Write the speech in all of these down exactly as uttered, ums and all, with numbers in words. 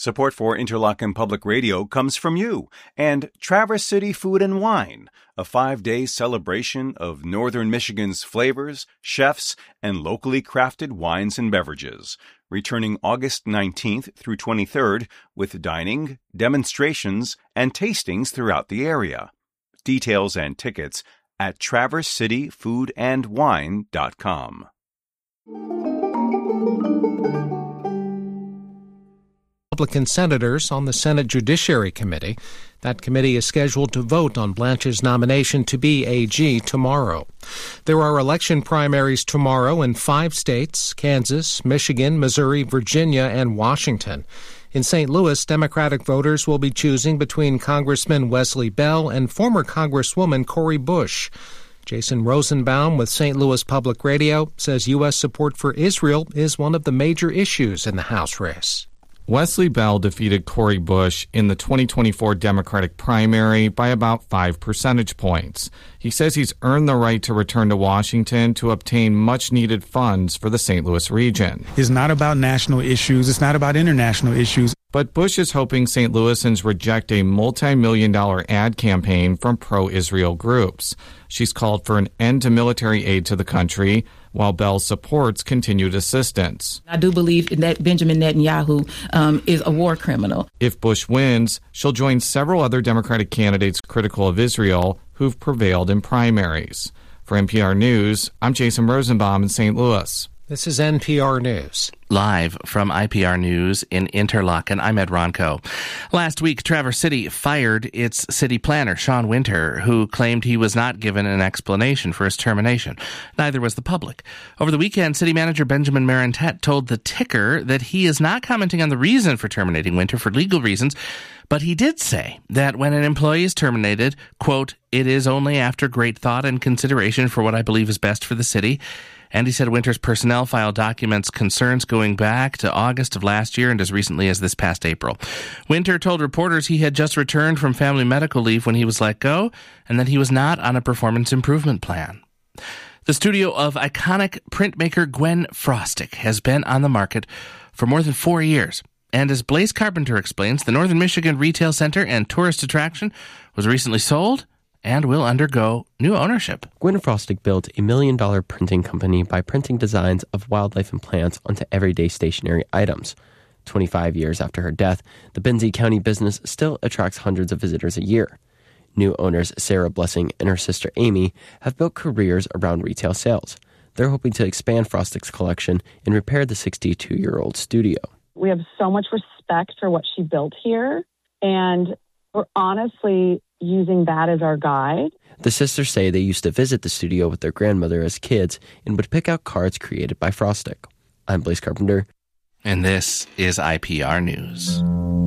Support for Interlochen Public Radio comes from you and Traverse City Food and Wine, a five-day celebration of Northern Michigan's flavors, chefs, and locally crafted wines and beverages, returning August nineteenth through twenty-third with dining, demonstrations, and tastings throughout the area. Details and tickets at traverse city food and wine dot com. Republican senators on the Senate Judiciary Committee. That committee is scheduled to vote on Blanche's nomination to be A G tomorrow. There are election primaries tomorrow in five states: Kansas, Michigan, Missouri, Virginia, and Washington. In Saint Louis, Democratic voters will be choosing between Congressman Wesley Bell and former Congresswoman Cori Bush. Jason Rosenbaum with Saint Louis Public Radio says U S support for Israel is one of the major issues in the House race. Wesley Bell defeated Cori Bush in the twenty twenty-four Democratic primary by about five percentage points. He says he's earned the right to return to Washington to obtain much-needed funds for the Saint Louis region. It's not about national issues. It's not about international issues. But Bush is hoping Saint Louisans reject a multi-million dollar ad campaign from pro-Israel groups. She's called for an end to military aid to the country, while Bell supports continued assistance. I do believe that Benjamin Netanyahu um, is a war criminal. If Bush wins, she'll join several other Democratic candidates critical of Israel who've prevailed in primaries. For N P R News, I'm Jason Rosenbaum in Saint Louis. This is N P R News. Live from I P R News in Interlochen, I'm Ed Ronco. Last week, Traverse City fired its city planner, Sean Winter, who claimed he was not given an explanation for his termination. Neither was the public. Over the weekend, city manager Benjamin Marantet told the Ticker that he is not commenting on the reason for terminating Winter for legal reasons, but he did say that when an employee is terminated, quote, "It is only after great thought and consideration for what I believe is best for the city." And he said Winter's personnel file documents concerns going back to August of last year and as recently as this past April. Winter told reporters he had just returned from family medical leave when he was let go and that he was not on a performance improvement plan. The studio of iconic printmaker Gwen Frostic has been on the market for more than four years. And as Blaise Carpenter explains, the Northern Michigan Retail Center and tourist attraction was recently sold and will undergo new ownership. Gwen Frostic built a million-dollar printing company by printing designs of wildlife and plants onto everyday stationary items. twenty-five years after her death, the Benzie County business still attracts hundreds of visitors a year. New owners Sarah Blessing and her sister Amy have built careers around retail sales. They're hoping to expand Frostic's collection and repair the sixty-two-year-old studio. We have so much respect for what she built here, and we're honestly using that as our guide. The sisters say they used to visit the studio with their grandmother as kids and would pick out cards created by Frostic. I'm Blaise Carpenter. And this is I P R News.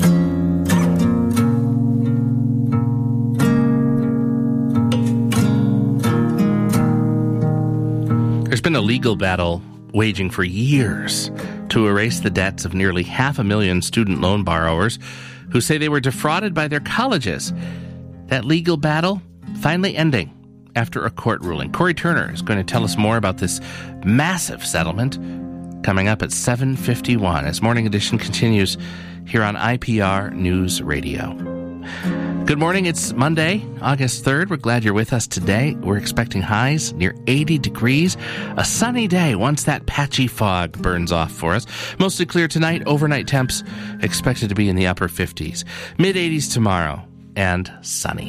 There's been a legal battle waging for years to erase the debts of nearly half a million student loan borrowers who say they were defrauded by their colleges. That legal battle finally ending after a court ruling. Corey Turner is going to tell us more about this massive settlement coming up at seven fifty-one as Morning Edition continues here on I P R News Radio. Good morning. It's Monday, August third. We're glad you're with us today. We're expecting highs near eighty degrees. A sunny day once that patchy fog burns off for us. Mostly clear tonight. Overnight temps expected to be in the upper fifties. mid-eighties tomorrow. And sunny.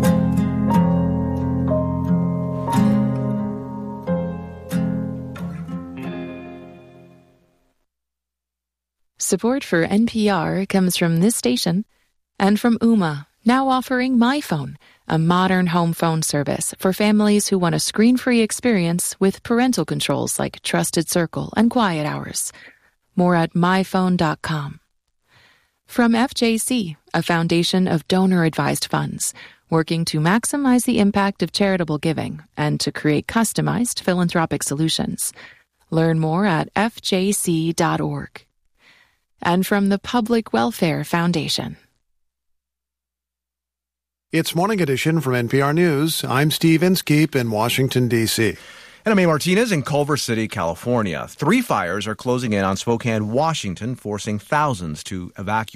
Support for N P R comes from this station and from Ooma, now offering MyPhone, a modern home phone service for families who want a screen-free experience with parental controls like Trusted Circle and Quiet Hours. More at my phone dot com. From F J C, a foundation of donor-advised funds, working to maximize the impact of charitable giving and to create customized philanthropic solutions. Learn more at f j c dot org. And from the Public Welfare Foundation. It's Morning Edition from N P R News. I'm Steve Inskeep in Washington, D C And I'm A. Martinez in Culver City, California. Three fires are closing in on Spokane, Washington, forcing thousands to evacuate.